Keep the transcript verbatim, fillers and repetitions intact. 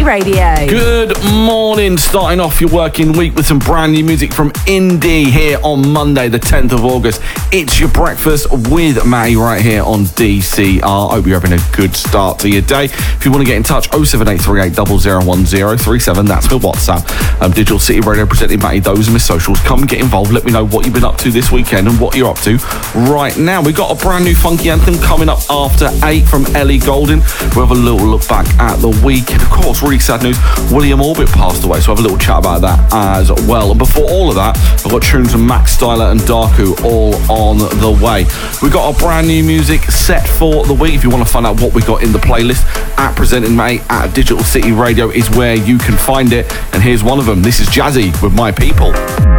Radio. Good morning, starting off your working week with some brand new music from Indie here on Monday the tenth of August. It's your breakfast with Matty right here on D C R. Hope you're having a good start to your day. If you want to get in touch, oh seven eight three eight zero zero one zero three seven, that's my WhatsApp. Um, Digital City Radio presenting Matty, those are my socials. Come and get involved, let me know what you've been up to this weekend and what you're up to right now. We got a brand new funky anthem coming up after eight from Ellie Goulding. We'll have a little look back at the week. And of course, really sad news, William Orbit passed away, so we'll have a little chat about that as well. And before all of that, I've got tunes from Max Styler and Darku all on the way. We've got our brand new music set for the week. If you want to find out what we got in the playlist, at Presenting Matty at Digital City Radio is where you can find it. And here's one of them. This is Jazzy with My People.